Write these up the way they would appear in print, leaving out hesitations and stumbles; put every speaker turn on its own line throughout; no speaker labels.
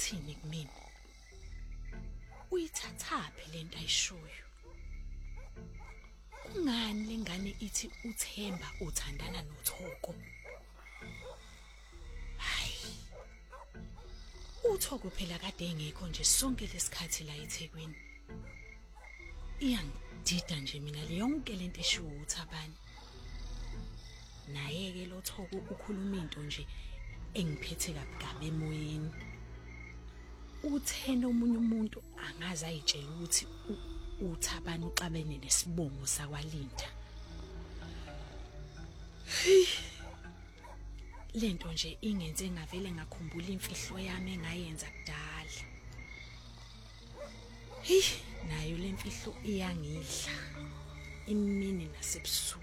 ithini kumina? Uyithathaphi lento ayishoyo? Ungani lengane ithi uThemba uthandana noThoko? Hayi. uThoko phela kade engekho nje sonke lesikhathi la eThekwini. Iyangidida nje mina le yonke lento eshiwo uThabani. Naye ke lo Thoko ukhuluma into nje engiphethe kabi emoyeni. Uthena omunye umuntu angaze ayitshela ukuthi uThabani uxabene nesibongo sakwaLinda. Lento nje ingenze ngavele ngakhumbula imfihlo yami engayenza kudala. Nayo lemfihlo iyangidla imini nasebusuku.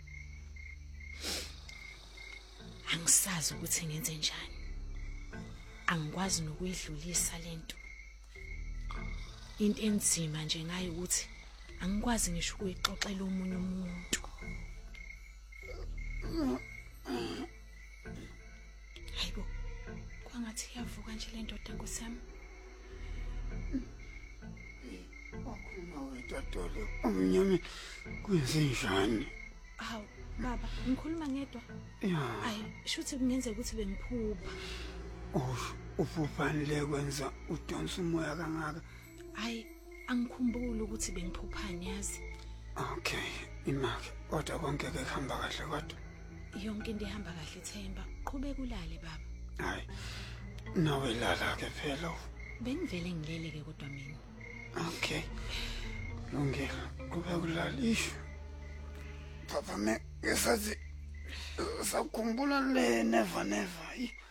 Angisazi ukuthi ngenze njani. Angikwazi nokuyidlulisa lento. Into enzima nje ngayo ukuthi angikwazi ngisho ukuyixoxela umunye umuntu. Hayibo, kwangathi iyavuka nje le ndoda nkosami.
Wakhuluma wetatole umnyami kwenzenjani?
Hawu baba, ngikhuluma ngedwa.
Ya.
Ayi, shuthi kungenzeka ukuthi bengiphupha.
Uphupani lekwenza udonsa umoya kangaka?
Hayi, angikhumbuli ukuthi bengiphuphani yazi.
Okay, imake. Kodwa konke kuhamba kahle kodwa.
Yonke into ihamba kahle Themba. Qhubeka ulale baba.
Hayi. Nawe lala ke phela.
Bengivele ngileleke kodwa mina.
Okay. Lungile. Qhubeka ulale isho. Papa me ngesathi sakhumbula le never.